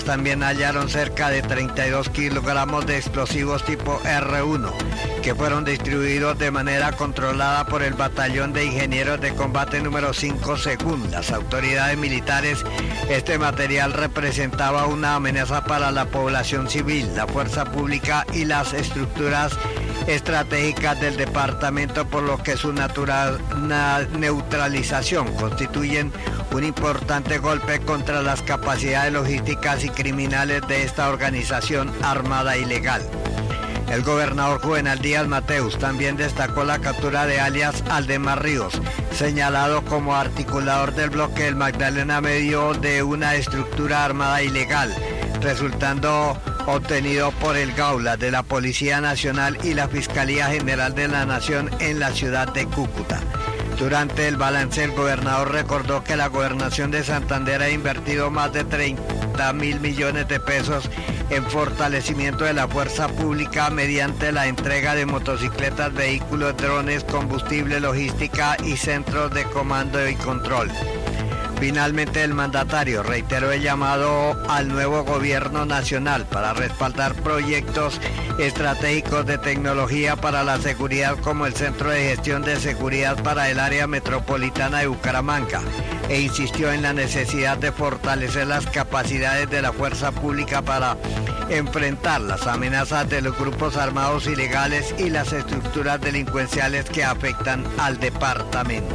También hallaron cerca de 32 kilogramos de explosivos tipo R1, que fueron distribuidos de manera controlada por el Batallón de Ingenieros de Combate número 5 según las autoridades militares. Este material representaba una amenaza para la población civil, la fuerza pública y las estructuras estratégicas del departamento, por lo que su neutralización constituyen un importante golpe contra las capacidades logísticas y criminales de esta organización armada ilegal. El gobernador Juvenal Díaz Mateus también destacó la captura de alias Aldemar Ríos, señalado como articulador del bloque del Magdalena Medio de una estructura armada ilegal, resultando obtenido por el Gaula de la Policía Nacional y la Fiscalía General de la Nación en la ciudad de Cúcuta. Durante el balance, el gobernador recordó que la gobernación de Santander ha invertido más de 30.000 millones de pesos en fortalecimiento de la fuerza pública mediante la entrega de motocicletas, vehículos, drones, combustible, logística y centros de comando y control. Finalmente, el mandatario reiteró el llamado al nuevo gobierno nacional para respaldar proyectos estratégicos de tecnología para la seguridad, como el Centro de Gestión de Seguridad para el área metropolitana de Bucaramanga, e insistió en la necesidad de fortalecer las capacidades de la fuerza pública para enfrentar las amenazas de los grupos armados ilegales y las estructuras delincuenciales que afectan al departamento.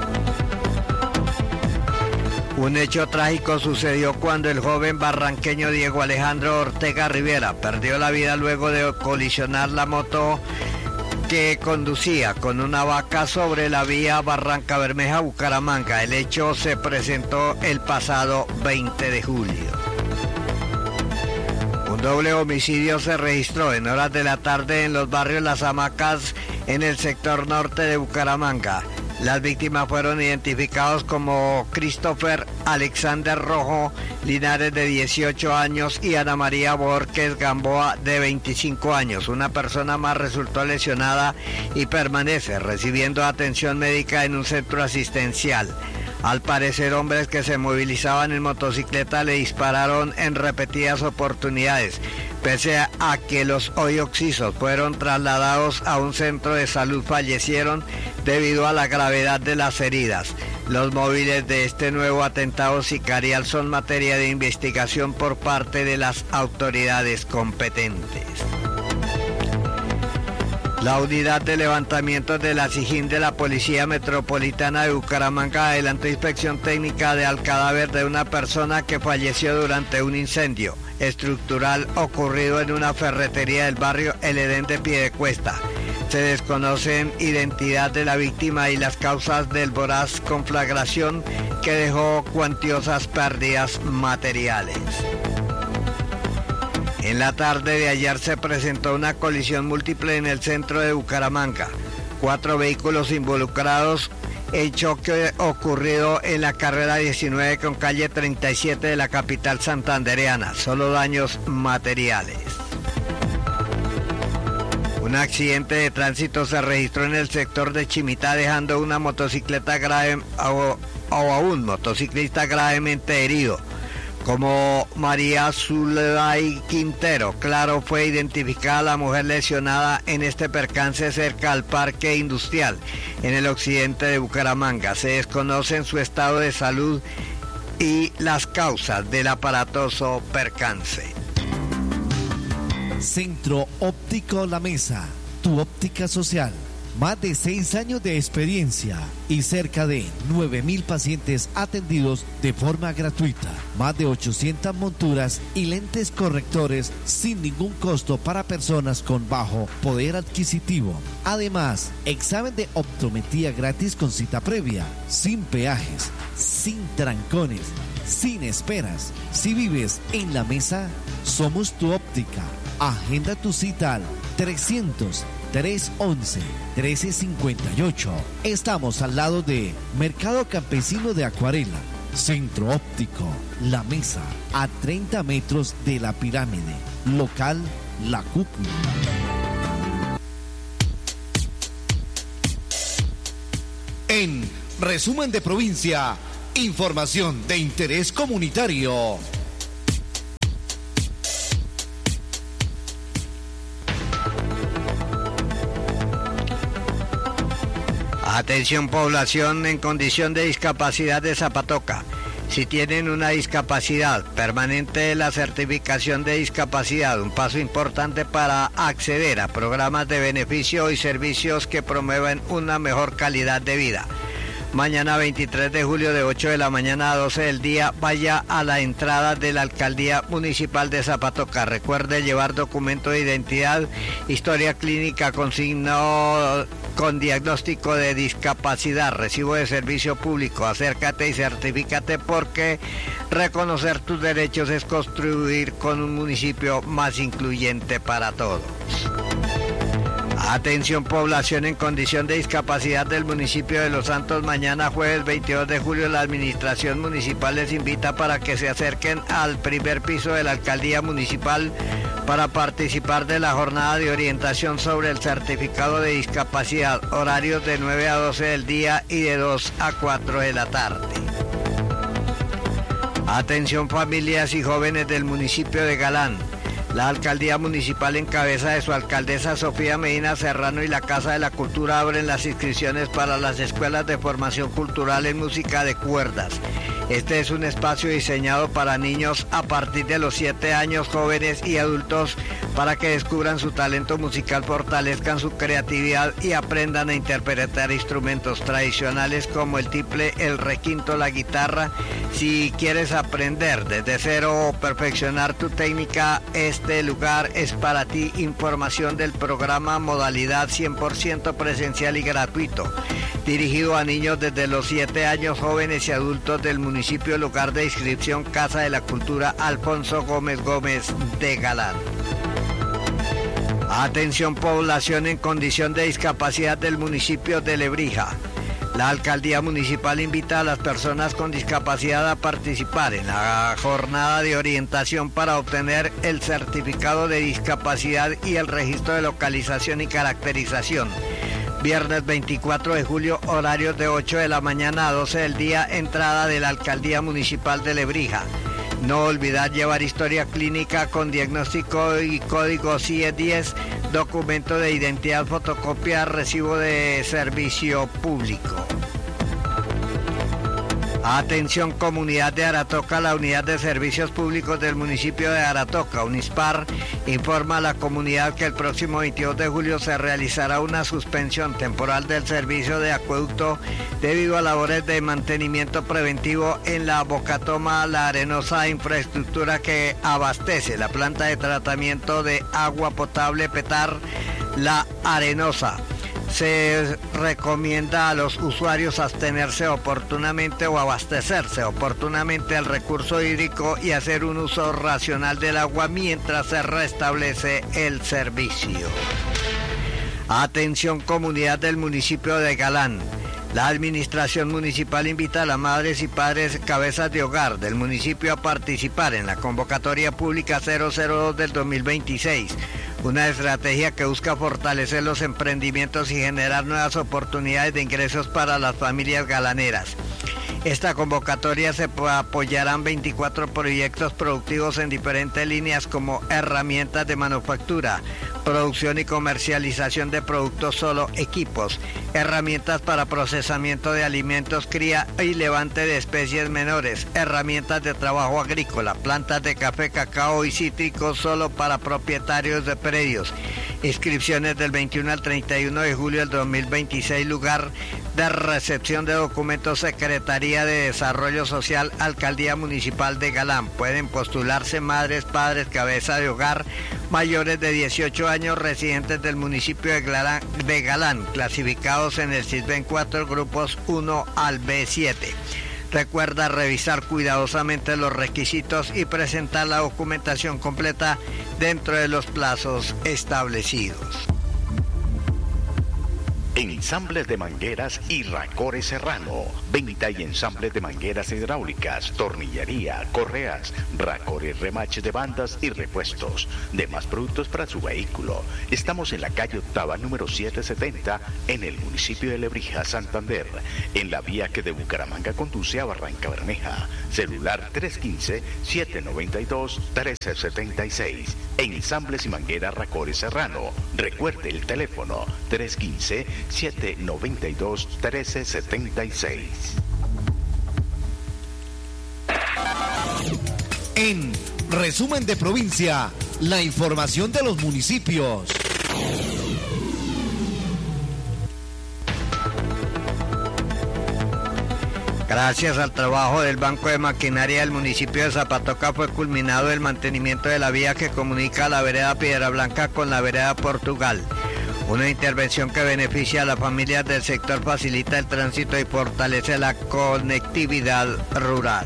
Un hecho trágico sucedió cuando el joven barranqueño Diego Alejandro Ortega Rivera perdió la vida luego de colisionar la moto que conducía con una vaca sobre la vía Barranca Bermeja Bucaramanga. El hecho se presentó el pasado 20 de julio. Un doble homicidio se registró en horas de la tarde en los barrios Las Hamacas, en el sector norte de Bucaramanga. Las víctimas fueron identificados como Christopher Alexander Rojo Linares, de 18 años, y Ana María Borges Gamboa, de 25 años. Una persona más resultó lesionada y permanece recibiendo atención médica en un centro asistencial. Al parecer, hombres que se movilizaban en motocicleta le dispararon en repetidas oportunidades. Pese a que los hoy occisos fueron trasladados a un centro de salud, fallecieron debido a la gravedad de las heridas. Los móviles de este nuevo atentado sicarial son materia de investigación por parte de las autoridades competentes. La unidad de levantamiento de la SIJIN de la Policía Metropolitana de Bucaramanga adelantó inspección técnica del cadáver de una persona que falleció durante un incendio estructural ocurrido en una ferretería del barrio El Edén de Piedecuesta. Se desconocen identidad de la víctima y las causas del voraz conflagración que dejó cuantiosas pérdidas materiales. En la tarde de ayer se presentó una colisión múltiple en el centro de Bucaramanga. 4 vehículos involucrados en choque ocurrido en la carrera 19 con calle 37 de la capital santandereana. Solo daños materiales. Un accidente de tránsito se registró en el sector de Chimitá, dejando una motocicleta grave a un motociclista gravemente herido. Como María Zulay Quintero Claro fue identificada la mujer lesionada en este percance cerca al Parque Industrial, en el occidente de Bucaramanga. Se desconocen su estado de salud y las causas del aparatoso percance. Centro Óptico La Mesa, tu óptica social. Más de 6 años de experiencia y cerca de 9.000 pacientes atendidos de forma gratuita. Más de 800 monturas y lentes correctores sin ningún costo para personas con bajo poder adquisitivo. Además, examen de optometría gratis con cita previa, sin peajes, sin trancones, sin esperas. Si vives en La Mesa, somos tu óptica. Agenda tu cita al 300-311-1358. Estamos al lado de Mercado Campesino de Acuarela. Centro Óptico La Mesa, a 30 metros de la pirámide. Local La Cúpula. En resumen de provincia, información de interés comunitario. Atención población en condición de discapacidad de Zapatoca. Si tienen una discapacidad permanente, la certificación de discapacidad, un paso importante para acceder a programas de beneficio y servicios que promueven una mejor calidad de vida. Mañana 23 de julio de 8 de la mañana a 12 del día, vaya a la entrada de la Alcaldía Municipal de Zapatoca. Recuerde llevar documento de identidad, historia clínica con signo con diagnóstico de discapacidad, recibo de servicio público. Acércate y certifícate, porque reconocer tus derechos es construir con un municipio más incluyente para todos. Atención población en condición de discapacidad del municipio de Los Santos. Mañana jueves 22 de julio la administración municipal les invita para que se acerquen al primer piso de la alcaldía municipal para participar de la jornada de orientación sobre el certificado de discapacidad. Horarios de 9 a 12 del día y de 2 a 4 de la tarde. Atención familias y jóvenes del municipio de Galán. La alcaldía municipal en cabeza de su alcaldesa Sofía Medina Serrano y la Casa de la Cultura abren las inscripciones para las escuelas de formación cultural en música de cuerdas. Este es un espacio diseñado para niños a partir de los 7 años, jóvenes y adultos, para que descubran su talento musical, fortalezcan su creatividad y aprendan a interpretar instrumentos tradicionales como el tiple, el requinto, la guitarra. Si quieres aprender desde cero o perfeccionar tu técnica, este lugar es para ti. Información del programa, modalidad 100% presencial y gratuito, dirigido a niños desde los 7 años, jóvenes y adultos del municipio. Lugar de inscripción, Casa de la Cultura Alfonso Gómez Gómez de Galán. Atención población en condición de discapacidad del municipio de Lebrija. La alcaldía municipal invita a las personas con discapacidad a participar en la jornada de orientación para obtener el certificado de discapacidad y el registro de localización y caracterización. Viernes 24 de julio, horarios de 8 de la mañana a 12 del día, entrada de la alcaldía municipal de Lebrija. No olvidar llevar historia clínica con diagnóstico y código CIE-10, documento de identidad, fotocopia, recibo de servicio público. Atención comunidad de Aratoca, la unidad de servicios públicos del municipio de Aratoca, Unispar, informa a la comunidad que el próximo 22 de julio se realizará una suspensión temporal del servicio de acueducto debido a labores de mantenimiento preventivo en la Bocatoma La Arenosa, infraestructura que abastece la planta de tratamiento de agua potable Petar La Arenosa. Se recomienda a los usuarios abstenerse oportunamente o abastecerse oportunamente al recurso hídrico y hacer un uso racional del agua mientras se restablece el servicio. Atención comunidad del municipio de Galán. La administración municipal invita a las madres y padres cabezas de hogar del municipio a participar en la convocatoria pública 002 del 2026. Una estrategia que busca fortalecer los emprendimientos y generar nuevas oportunidades de ingresos para las familias galaneras. Esta convocatoria se apoyarán 24 proyectos productivos en diferentes líneas como herramientas de manufactura, producción y comercialización de productos solo, equipos, herramientas para procesamiento de alimentos, cría y levante de especies menores, herramientas de trabajo agrícola, plantas de café, cacao y cítricos solo para propietarios de predios. Inscripciones del 21 al 31 de julio del 2026, lugar de recepción de documentos, Secretaría de Desarrollo Social, Alcaldía Municipal de Galán. Pueden postularse madres, padres, cabeza de hogar, mayores de 18 años, residentes del municipio de Galán, clasificados en el CISBEN 4, grupos 1 al B7. Recuerda revisar cuidadosamente los requisitos y presentar la documentación completa dentro de los plazos establecidos. Ensambles de mangueras y Racore Serrano. Venta y ensambles de mangueras hidráulicas, tornillería, correas, Racore, remaches de bandas y repuestos. Demás productos para su vehículo. Estamos en la calle Octava, número 770, en el municipio de Lebrija, Santander, en la vía que de Bucaramanga conduce a Barranca Bermeja. Celular 315-792-1376. Ensambles y mangueras Racore Serrano. Recuerde el teléfono 315 792-1376. En Resumen de Provincia, la información de los municipios. Gracias al trabajo del Banco de Maquinaria del municipio de Zapatoca fue culminado el mantenimiento de la vía que comunica la vereda Piedra Blanca con la vereda Portugal. Una intervención que beneficia a las familias del sector, facilita el tránsito y fortalece la conectividad rural.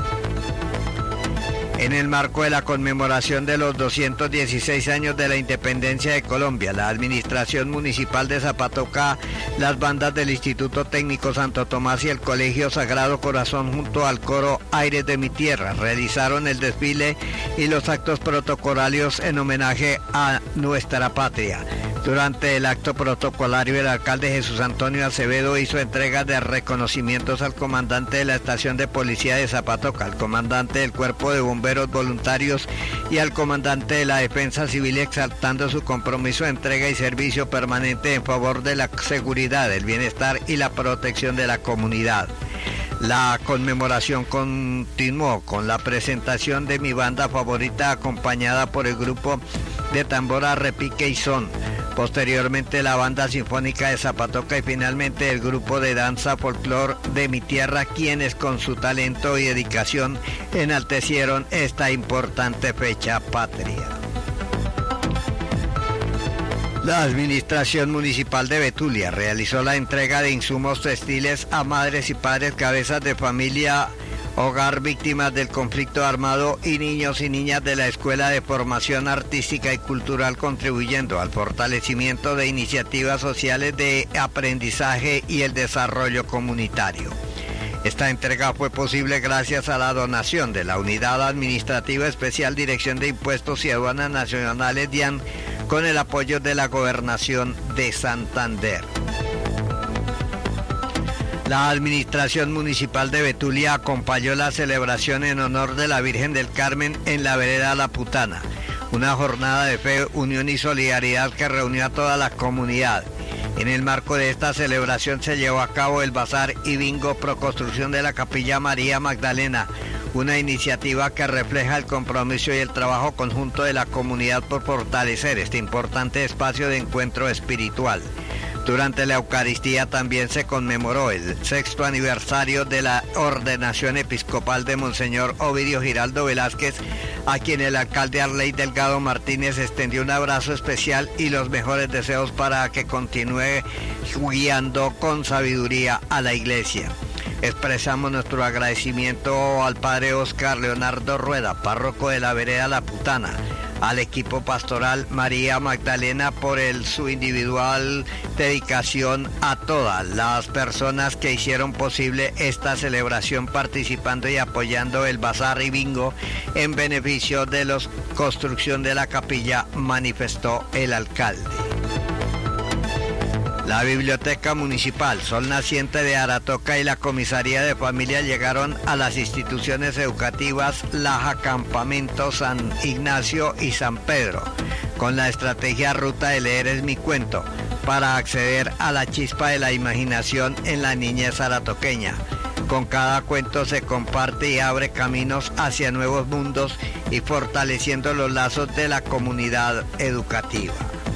En el marco de la conmemoración de los 216 años de la independencia de Colombia, la Administración Municipal de Zapatoca, las bandas del Instituto Técnico Santo Tomás y el Colegio Sagrado Corazón junto al coro Aires de mi Tierra realizaron el desfile y los actos protocolarios en homenaje a nuestra patria. Durante el acto protocolario, el alcalde Jesús Antonio Acevedo hizo entrega de reconocimientos al comandante de la estación de policía de Zapatoca, al comandante del Cuerpo de Bomberos Voluntarios y al comandante de la Defensa Civil, exaltando su compromiso de entrega y servicio permanente en favor de la seguridad, el bienestar y la protección de la comunidad. La conmemoración continuó con la presentación de mi banda favorita, acompañada por el grupo de tambora Repique y Son. Posteriormente la banda sinfónica de Zapatoca y finalmente el grupo de danza folclor de mi tierra, quienes con su talento y dedicación enaltecieron esta importante fecha patria. La Administración Municipal de Betulia realizó la entrega de insumos textiles a madres y padres, cabezas de familia, hogar víctimas del conflicto armado y niños y niñas de la Escuela de Formación Artística y Cultural, contribuyendo al fortalecimiento de iniciativas sociales de aprendizaje y el desarrollo comunitario. Esta entrega fue posible gracias a la donación de la Unidad Administrativa Especial Dirección de Impuestos y Aduanas Nacionales DIAN, con el apoyo de la Gobernación de Santander. La Administración Municipal de Betulia acompañó la celebración en honor de la Virgen del Carmen en la vereda La Putana, una jornada de fe, unión y solidaridad que reunió a toda la comunidad. En el marco de esta celebración se llevó a cabo el bazar y bingo pro construcción de la Capilla María Magdalena, una iniciativa que refleja el compromiso y el trabajo conjunto de la comunidad por fortalecer este importante espacio de encuentro espiritual. Durante la Eucaristía también se conmemoró el 6º aniversario de la ordenación episcopal de Monseñor Ovidio Giraldo Velázquez, a quien el alcalde Arley Delgado Martínez extendió un abrazo especial y los mejores deseos para que continúe guiando con sabiduría a la iglesia. Expresamos nuestro agradecimiento al padre Oscar Leonardo Rueda, párroco de la vereda La Putana, al equipo pastoral María Magdalena por su individual dedicación, a todas las personas que hicieron posible esta celebración participando y apoyando el bazar y bingo en beneficio de la construcción de la capilla, manifestó el alcalde. La Biblioteca Municipal Sol Naciente de Aratoca y la Comisaría de Familia llegaron a las instituciones educativas Laja, Campamento, San Ignacio y San Pedro, con la estrategia Ruta de Leer es mi cuento, para acceder a la chispa de la imaginación en la niñez aratoqueña. Con cada cuento se comparte y abre caminos hacia nuevos mundos y fortaleciendo los lazos de la comunidad educativa.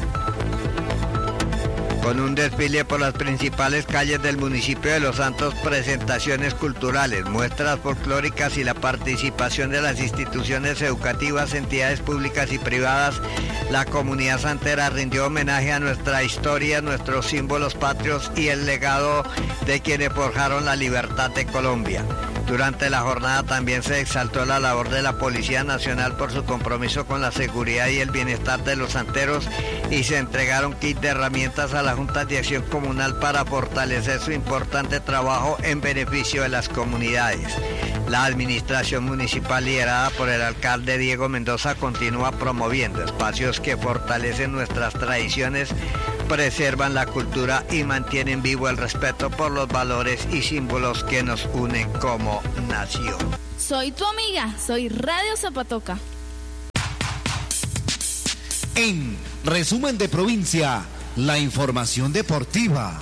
Con un desfile por las principales calles del municipio de Los Santos, presentaciones culturales, muestras folclóricas y la participación de las instituciones educativas, entidades públicas y privadas, la comunidad santera rindió homenaje a nuestra historia, nuestros símbolos patrios y el legado de quienes forjaron la libertad de Colombia. Durante la jornada también se exaltó la labor de la Policía Nacional por su compromiso con la seguridad y el bienestar de los santeros y se entregaron kits de herramientas a la Junta de Acción Comunal para fortalecer su importante trabajo en beneficio de las comunidades. La administración municipal liderada por el alcalde Diego Mendoza continúa promoviendo espacios que fortalecen nuestras tradiciones, preservan la cultura y mantienen vivo el respeto por los valores y símbolos que nos unen como nación. Soy tu amiga, soy Radio Zapatoca. En Resumen de Provincia, la información deportiva.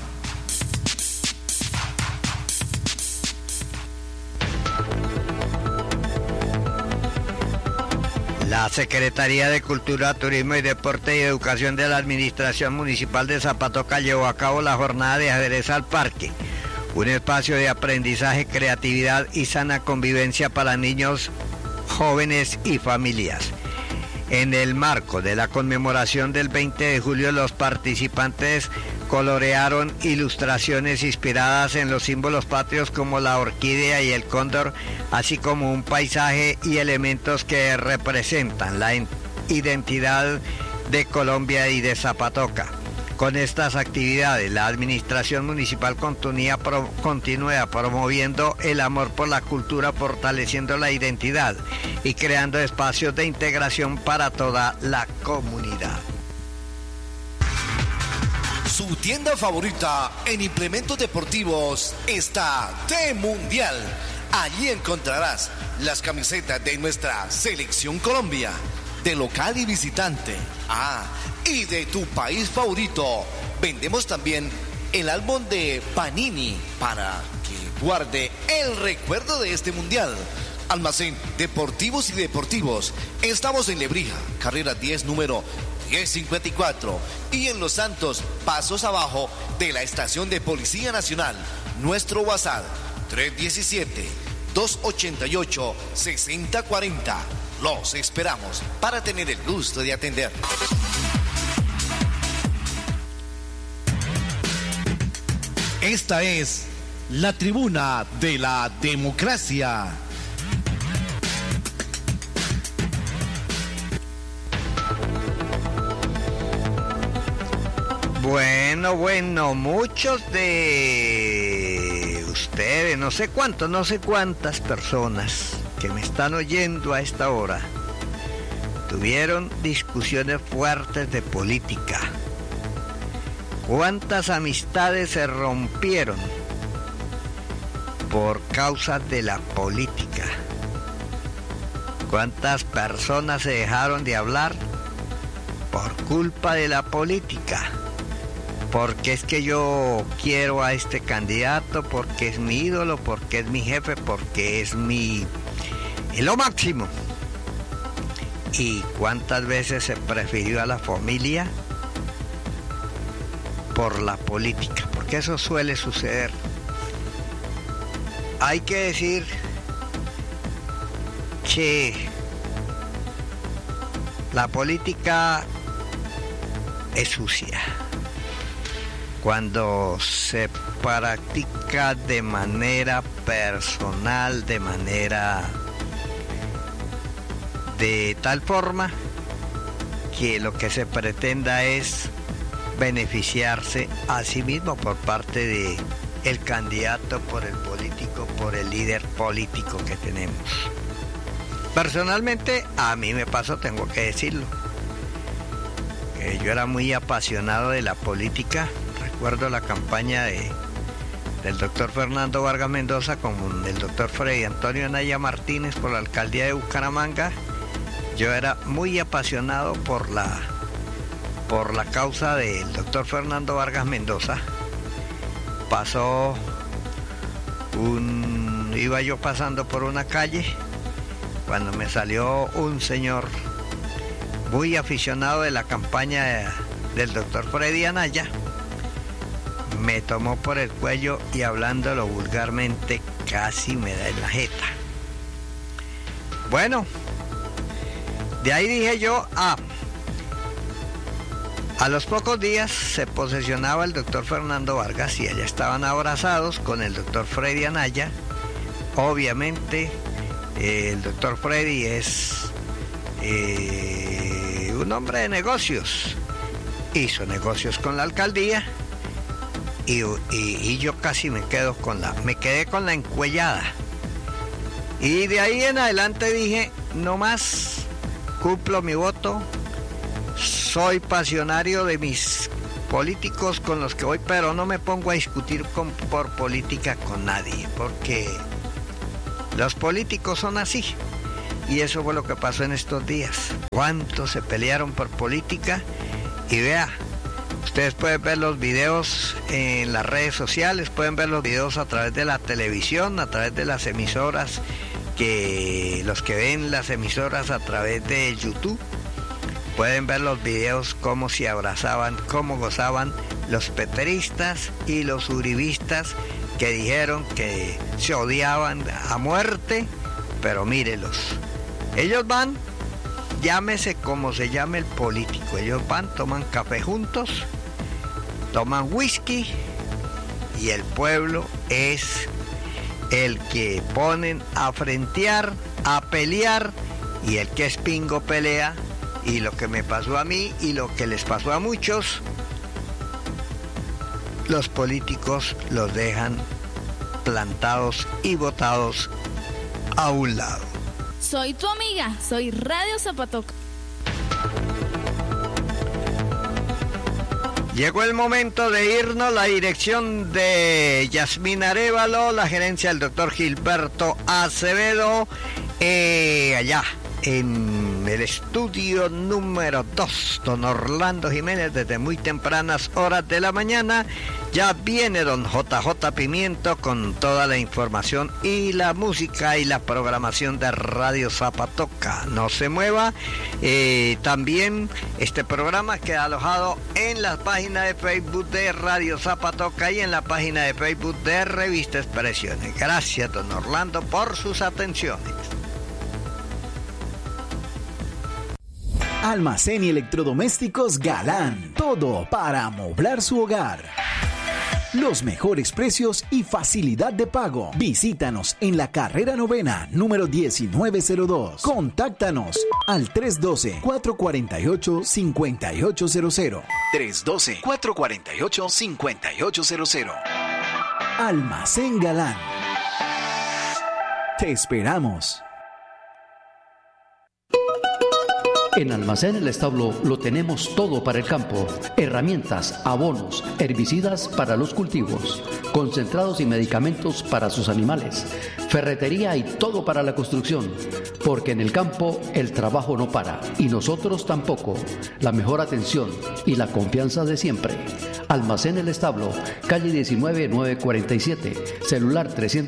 La Secretaría de Cultura, Turismo y Deporte y Educación de la Administración Municipal de Zapatoca llevó a cabo la jornada de ajedrez al parque, un espacio de aprendizaje, creatividad y sana convivencia para niños, jóvenes y familias. En el marco de la conmemoración del 20 de julio, los participantes colorearon ilustraciones inspiradas en los símbolos patrios como la orquídea y el cóndor, así como un paisaje y elementos que representan la identidad de Colombia y de Zapatoca. Con estas actividades, la administración municipal continúa promoviendo el amor por la cultura, fortaleciendo la identidad y creando espacios de integración para toda la comunidad. Su tienda favorita en implementos deportivos está de Mundial. Allí encontrarás las camisetas de nuestra Selección Colombia, de local y visitante. Y de tu país favorito. Vendemos también el álbum de Panini para que guarde el recuerdo de este Mundial. Almacén Deportivos y Deportivos. Estamos en Lebrija, carrera 10, número 1054. Y en Los Santos, pasos abajo de la estación de Policía Nacional. Nuestro WhatsApp, 317-288-6040. Los esperamos para tener el gusto de atender. Esta es la tribuna de la democracia. Bueno, muchos de ustedes, no sé cuántas personas que me están oyendo a esta hora, tuvieron discusiones fuertes de política. ¿Cuántas amistades se rompieron por causa de la política? ¿Cuántas personas se dejaron de hablar por culpa de la política? Porque es que yo quiero a este candidato, porque es mi ídolo, porque es mi jefe, porque es lo máximo. ¿Y cuántas veces se prefirió a la familia por la política? Porque eso suele suceder. Hay que decir que la política es sucia cuando se practica de manera personal, de tal forma que lo que se pretenda es beneficiarse a sí mismo por parte de el candidato, por el político, por el líder político que tenemos. Personalmente, a mí me pasó, tengo que decirlo, que yo era muy apasionado de la política. Recuerdo la campaña del doctor Fernando Vargas Mendoza con el doctor Freddy Antonio Anaya Martínez por la alcaldía de Bucaramanga. Yo era muy apasionado por la causa del doctor Fernando Vargas Mendoza. Iba yo pasando por una calle cuando me salió un señor muy aficionado de la campaña del doctor Freddy Anaya. Me tomó por el cuello y hablándolo vulgarmente casi me da en la jeta. Bueno, de ahí dije yo, a los pocos días se posesionaba el doctor Fernando Vargas y allá estaban abrazados con el doctor Freddy Anaya. Obviamente el doctor Freddy es un hombre de negocios, hizo negocios con la alcaldía y yo casi me quedé con la encuellada. Y de ahí en adelante dije, no más, cumplo mi voto, soy pasionario de mis políticos con los que voy, pero no me pongo a discutir por política con nadie, porque los políticos son así. Y eso fue lo que pasó en estos días. ¿Cuántos se pelearon por política? Y vea, Ustedes pueden ver los videos en las redes sociales, pueden ver los videos a través de la televisión, a través de las emisoras, que los que ven las emisoras a través de YouTube, pueden ver los videos cómo se abrazaban, cómo gozaban los petristas y los uribistas que dijeron que se odiaban a muerte, pero mírelos. Ellos van, llámese como se llame el político, ellos van, toman café juntos, toman whisky y el pueblo es el que ponen a frentear, a pelear, y el que es pingo pelea. Y lo que me pasó a mí y lo que les pasó a muchos, los políticos los dejan plantados y botados a un lado. Soy tu amiga, soy Radio Zapatoca. Llegó el momento de irnos. La dirección de Yasmín Arévalo, la gerencia del doctor Gilberto Acevedo, allá en el estudio número 2, don Orlando Jiménez, desde muy tempranas horas de la mañana. Ya viene don JJ Pimiento con toda la información y la música y la programación de Radio Zapatoca. No se mueva. También este programa queda alojado en la página de Facebook de Radio Zapatoca y en la página de Facebook de Revista Expresiones. Gracias, don Orlando, por sus atenciones. Almacén y electrodomésticos Galán. Todo para amoblar su hogar. Los mejores precios y facilidad de pago. Visítanos en la carrera 9, número 1902. Contáctanos al 312-448-5800. 312-448-5800. Almacén Galán. Te esperamos. En Almacén El Establo lo tenemos todo para el campo: herramientas, abonos, herbicidas para los cultivos, concentrados y medicamentos para sus animales, ferretería y todo para la construcción, porque en el campo el trabajo no para y nosotros tampoco. La mejor atención y la confianza de siempre. Almacén El Establo, calle 19 947, celular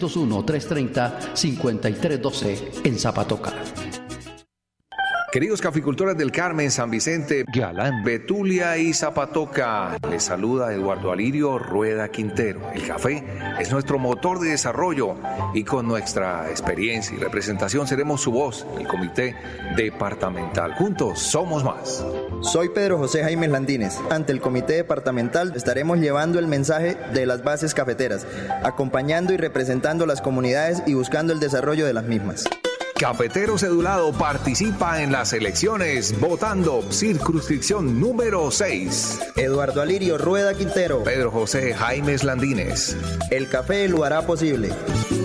301-330-5312 en Zapatoca. Queridos caficultores del Carmen, San Vicente, Galán, Betulia y Zapatoca, les saluda Eduardo Alirio Rueda Quintero. El café es nuestro motor de desarrollo y con nuestra experiencia y representación seremos su voz en el comité departamental. Juntos somos más. Soy Pedro José Jaime Landines. Ante el comité departamental estaremos llevando el mensaje de las bases cafeteras, acompañando y representando las comunidades y buscando el desarrollo de las mismas. Cafetero cedulado participa en las elecciones votando circunscripción número 6. Eduardo Alirio Rueda Quintero. Pedro José Jaime Landines. El café lo hará posible.